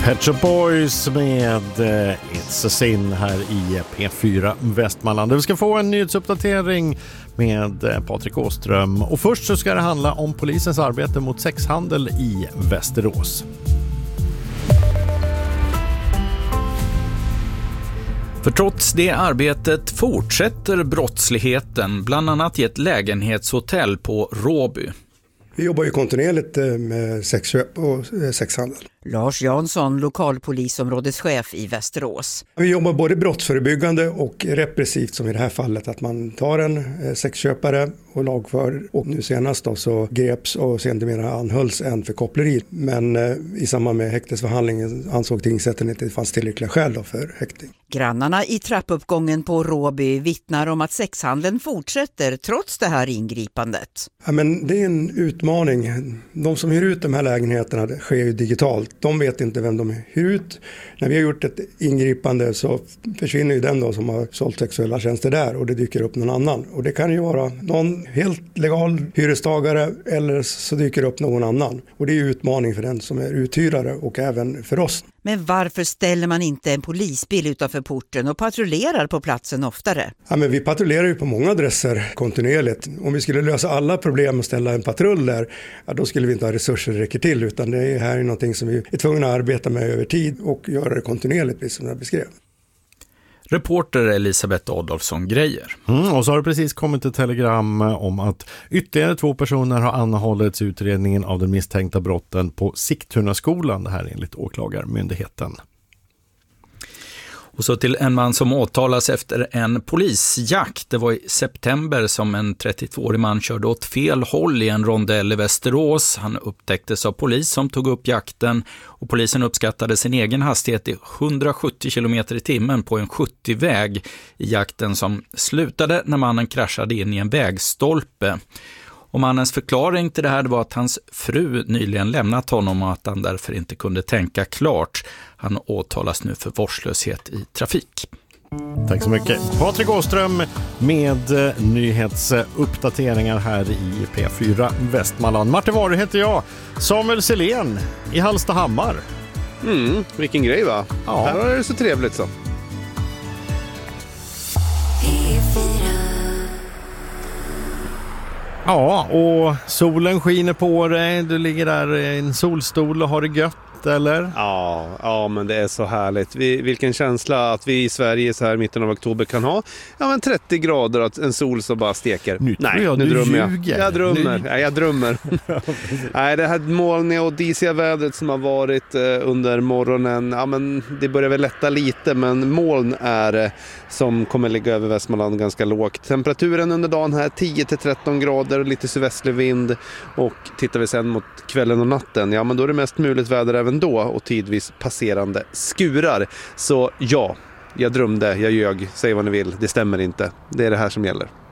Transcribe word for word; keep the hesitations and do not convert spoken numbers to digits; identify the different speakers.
Speaker 1: Pet Shop Boys med It's a Sin här i P fyra Västmanland. Vi ska få en nyhetsuppdatering med Patrik Åström. Och först så ska det handla om polisens arbete mot sexhandel i Västerås.
Speaker 2: För trots det arbetet fortsätter brottsligheten, bland annat i ett lägenhetshotell på Råby.
Speaker 3: Vi jobbar ju kontinuerligt med sexköp och sexhandel.
Speaker 4: Lars Jansson, lokalpolisområdeschef i Västerås.
Speaker 3: Vi jobbar både brottsförebyggande och repressivt, som i det här fallet, att man tar en sexköpare och lagför. Och nu senast då så greps och sedermera anhölls en för koppleri. Men i samband med häktesförhandlingen ansåg tingsrätten att det fanns tillräckliga skäl då för häktning.
Speaker 4: Grannarna i trappuppgången på Råby vittnar om att sexhandeln fortsätter trots det här ingripandet.
Speaker 3: Ja, men det är en utmaning. De som hyr ut de här lägenheterna, det sker ju digitalt. De vet inte vem de hyr ut. När vi har gjort ett ingripande så försvinner ju den då som har sålt sexuella tjänster där och det dyker upp någon annan. Och det kan ju vara någon helt legal hyrestagare eller så dyker det upp någon annan. Och det är ju utmaning för den som är uthyrare och även för oss.
Speaker 4: Men varför ställer man inte en polisbil utanför porten och patrullerar på platsen oftare?
Speaker 3: Ja, men vi patrullerar ju på många adresser kontinuerligt. Om vi skulle lösa alla problem och ställa en patrull där, ja, då skulle vi inte ha resurser att räcka till. Utan det är här är någonting som vi är tvungna att arbeta med över tid och göra det kontinuerligt, precis som jag beskrev.
Speaker 2: Reporter Elisabeth Adolfsson Grejer.
Speaker 1: Mm, och så har det precis kommit ett telegram om att ytterligare två personer har anhållits i utredningen av den misstänkta brotten på Sigtunaskolan. Det här enligt åklagarmyndigheten.
Speaker 2: Och så till en man som åtalas efter en polisjakt. Det var i september som en trettiotvåårig man körde åt fel håll i en rondell i Västerås. Han upptäcktes av polis som tog upp jakten och polisen uppskattade sin egen hastighet i hundrasjuttio kilometer i timmen på en sjuttio-väg i jakten som slutade när mannen kraschade in i en vägstolpe. Och mannens förklaring till det här var att hans fru nyligen lämnat honom och att han därför inte kunde tänka klart. Han åtalas nu för vårdslöshet i trafik.
Speaker 1: Tack så mycket. Patrik Åström med nyhetsuppdateringar här i P fyra Västmanland. Martin Wahlberg heter jag. Samuel Selén i Hallstahammar.
Speaker 5: Mm, vilken grej va? Ja. Här är det så trevligt så.
Speaker 1: Ja, och solen skiner på dig. Du ligger där i en solstol och har det gött, eller?
Speaker 5: Ja, ja, men det är så härligt. Vi, vilken känsla att vi i Sverige så här i mitten av oktober kan ha ja, men trettio grader och en sol som bara steker.
Speaker 1: Nu
Speaker 5: Nej,
Speaker 1: jag,
Speaker 5: nu
Speaker 1: du
Speaker 5: drömmer jag.
Speaker 1: ljuger.
Speaker 5: Jag drömmer.
Speaker 1: Nu...
Speaker 5: Nej, jag drömmer. Nej, det här molniga och disiga vädret som har varit eh, under morgonen, ja, men det börjar väl lätta lite, men moln är eh, som kommer ligga över Västmanland ganska lågt. Temperaturen under dagen här tio till tretton grader, lite sydvästlig vind, och tittar vi sen mot kvällen och natten, ja men då är det mest muligt väder även då och tidvis passerande skurar. Så ja, jag drömde, jag ljög, säg vad ni vill, det stämmer inte. Det är det här som gäller.